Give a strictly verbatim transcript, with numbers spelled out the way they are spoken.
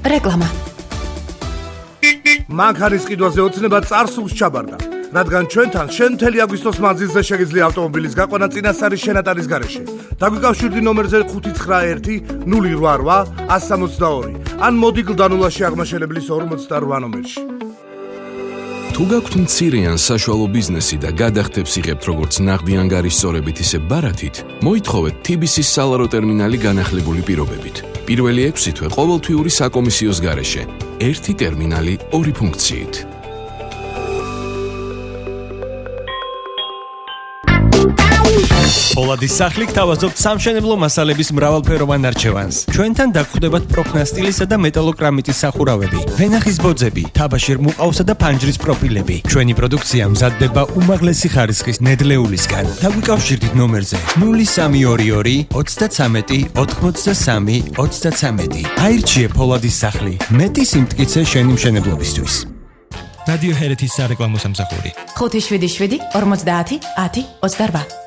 რეკლამა. მანქანის ყიდვაზე ოცნება წარსულს ჩაბარდა, რადგან ჩვენთან შენ მთელი აგვისტოს მანძილზე შეგიძლია ავტომობილის გაყვანა წინასწარი შენატარის გარეშე. დაგვიკავშირდი ნომერზე ხუთი ცხრა ერთი ნული რვა რვა ასი სამოცდა ორი ან მოდი გლდანულაში აღმაშენებლის ორმოცდარვა ნომერში. თუ გაქვთ მცირე ან საშუალო ბიზნესი და გადახდებს იღებთ როგორც ნაღდი ანგარის სწორებით ისე ბარათით, მოითხოვეთ თი ბი სის სალარო ტერმინალი განახლებული პირობებით. პირველი ექვსი თვე ყოველთვიური საკომისიოს გარეშე. ერთი ტერმინალი, ორი ფუნქციით. Polatis სახლი გთავაზობთ სამშენებლო მასალების მრავალფეროვან არჩევანს. ჩვენთან დაგხვდებათ პროფნასტილისა და მეტალოკრამიტის სახურავები, ვენახის ბოძები, თაბაშირ მუყაოსა და ფანჯრის პროფილები. ჩვენი პროდუქცია მზადდება უმაღლესი ხარისხის ნედლეულისგან. დაგვიკავშირდით ნომერზე ნული სამი ორი ორი ოცდათრამეტი ოთხმოცდასამი ოცდათრამეტი. აირჩიე Polatis სახლი. მეტი სიმტკიცე შენი მშენებლობისთვის. რადიო ჰერეთის სარეკლამო სამსახური. ხუთი შვიდი შვიდი ორმოცდაათი ათი ოცდარვა.